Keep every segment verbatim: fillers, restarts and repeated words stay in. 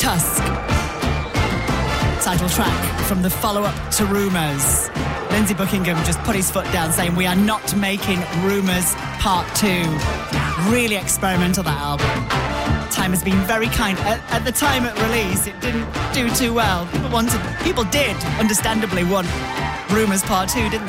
Tusk. Title track from the follow-up to Rumours. Lindsey Buckingham just put his foot down saying we are not making Rumours Part two. Really experimental, that album. Time has been very kind. At, at the time at release, it didn't do too well. People wanted, people did, understandably, want Rumours Part two, didn't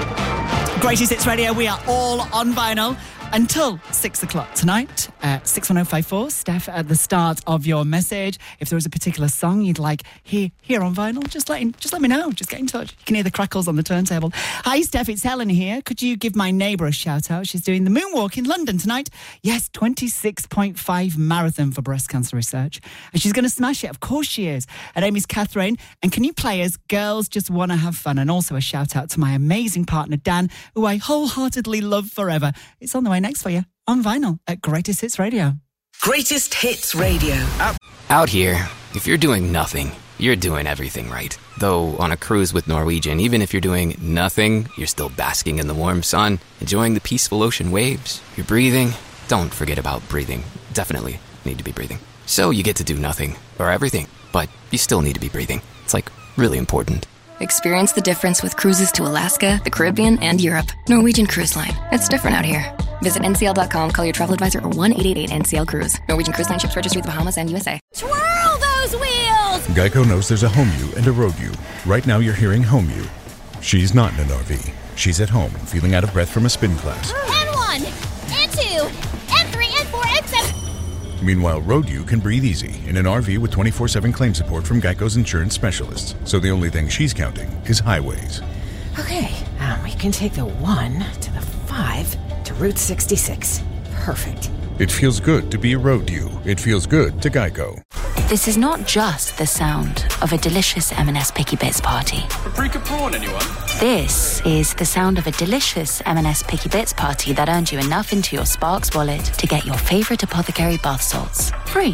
they? Greatest Hits Radio, we are all on vinyl until six o'clock tonight. Uh, six one oh five four, Steph, at the start of your message. If there was a particular song you'd like hear here on vinyl, just let, in, just let me know. Just get in touch. You can hear the crackles on the turntable. Hi, Steph, it's Helen here. Could you give my neighbour a shout out? She's doing the Moonwalk in London tonight. Yes, twenty-six point five marathon for breast cancer research. And she's going to smash it. Of course she is. Her name is Catherine. And can you play us Girls Just Wanna Have Fun? And also a shout out to my amazing partner, Dan, who I wholeheartedly love forever. It's on the way next for you on vinyl at Greatest Hits Radio. Greatest Hits Radio. Out here, if you're doing nothing, you're doing everything right. Though on a cruise with Norwegian, even if you're doing nothing, you're still basking in the warm sun, enjoying the peaceful ocean waves. You're breathing. Don't forget about breathing. Definitely need to be breathing. So you get to do nothing or everything, but you still need to be breathing. It's like really important. Experience the difference with cruises to Alaska, the Caribbean, and Europe. Norwegian Cruise Line. It's different out here. Visit N C L dot com, call your travel advisor, or one eight eight eight N C L Cruise. Norwegian Cruise Line ships registry the Bahamas and U S A. Twirl those wheels! Geico knows there's a home you and a road you. Right now you're hearing home you. She's not in an R V. She's at home, feeling out of breath from a spin class. And one, and two, and three, and four, and seven. Meanwhile, road you can breathe easy in an R V with twenty-four seven claim support from Geico's insurance specialists. So the only thing she's counting is highways. Okay, um, we can take the one to the five to Route sixty-six. Perfect. It feels good to be a road you. It feels good to Geico. This is not just the sound of a delicious M and S Picky Bits party. Paprika prawn, anyone? This is the sound of a delicious M and S Picky Bits party that earned you enough into your Sparks wallet to get your favourite apothecary bath salts free.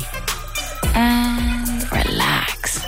And relax.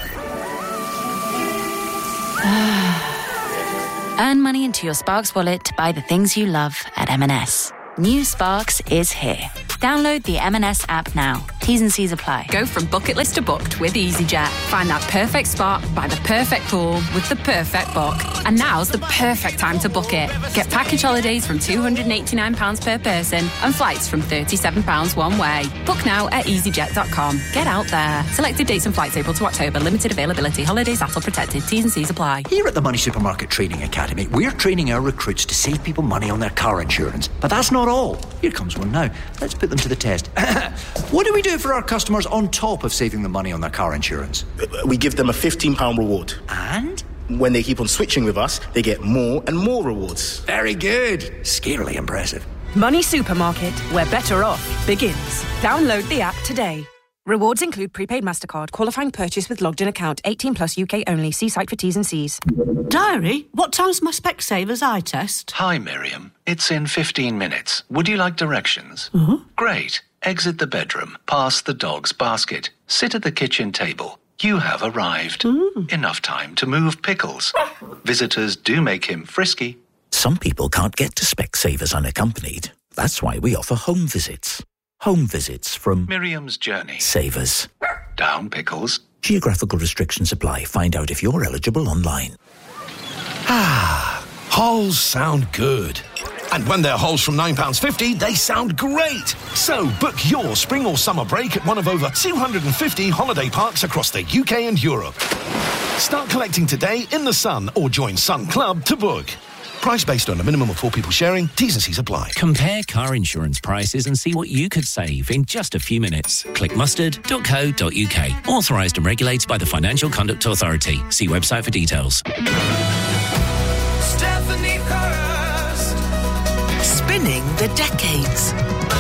Earn money into your Sparks wallet to buy the things you love at M and S. New Sparks is here. Download the M and S app now. T's and C's apply. Go from bucket list to booked with EasyJet. Find that perfect spot by the perfect pool with the perfect book. And now's the perfect time to book it. Get package holidays from two hundred eighty-nine pounds per person and flights from thirty-seven pounds one way. Book now at easyjet dot com. Get out there. Selected dates and flights April to October. Limited availability. Holidays A T L protected. T's and C's apply. Here at the Money Supermarket Training Academy, we're training our recruits to save people money on their car insurance. But that's not all. Here comes one now. Let's put them to the test. What do we do for our customers on top of saving them money on their car insurance? We give them a fifteen pounds reward. And? When they keep on switching with us, they get more and more rewards. Very good. Scarily impressive. Money Supermarket, where better off begins. Download the app today. Rewards include prepaid MasterCard, qualifying purchase with logged in account, eighteen plus U K only. See site for T's and C's. Diary, what time's my Specsavers eye test? Hi, Miriam. It's in fifteen minutes. Would you like directions? Uh-huh. Great. Exit the bedroom, past the dog's basket, sit at the kitchen table. You have arrived. Mm. Enough time to move pickles. Visitors do make him frisky. Some people can't get to Specsavers unaccompanied. That's why we offer home visits. Home visits from Miriam's Journey. Savers. Down pickles. Geographical restrictions apply. Find out if you're eligible online. Ah, Halls sound good. And when they're Halls from nine pounds fifty, they sound great. So book your spring or summer break at one of over two hundred fifty holiday parks across the U K and Europe. Start collecting today in the Sun or join Sun Club to book. Price based on a minimum of four people sharing. T's and C's apply. Compare car insurance prices and see what you could save in just a few minutes. Click mustard dot co dot uk. Authorised and regulated by the Financial Conduct Authority. See website for details. Stephanie Hurst. Spinning the decades.